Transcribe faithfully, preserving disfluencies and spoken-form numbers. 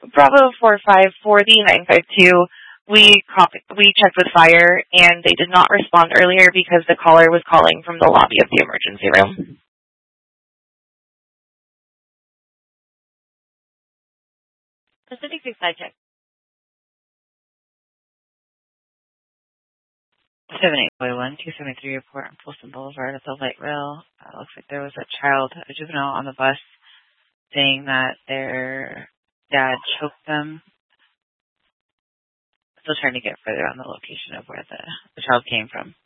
Bravo four five for the nine five two. We cop- we checked with fire, and they did not respond earlier because the caller was calling from the lobby of the emergency room. Pacific six side check. seven eight one two seven three report on Folsom Boulevard at the light rail. Uh, looks like there was a child, a juvenile on the bus, saying that their dad choked them. Still trying to get further on the location of where the, the child came from.